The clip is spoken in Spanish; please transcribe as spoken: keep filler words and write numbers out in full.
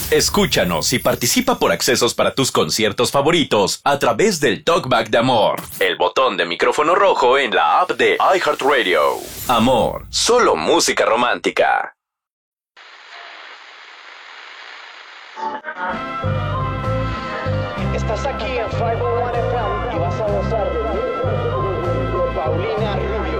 Escúchanos y participa por accesos para tus conciertos favoritos a través del Talkback de Amor, el botón de micrófono rojo en la app de iHeartRadio. Amor, solo música romántica. Estás aquí en cinco cero uno F M y vas a gozar de Paulina Rubio.